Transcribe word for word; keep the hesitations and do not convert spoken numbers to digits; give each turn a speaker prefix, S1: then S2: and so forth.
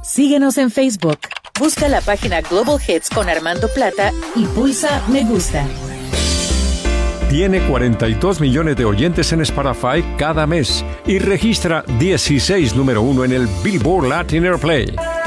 S1: Síguenos en Facebook. Busca la página Global Hits con Armando Plata y pulsa me gusta.
S2: Tiene cuarenta y dos millones de oyentes en Spotify cada mes y registra dieciséis número uno en el Billboard Latin Airplay.